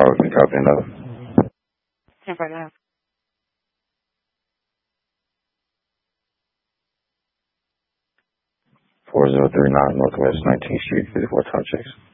Copy another. 1049. 4039 Northwest 19th Street, 54 Top Checks.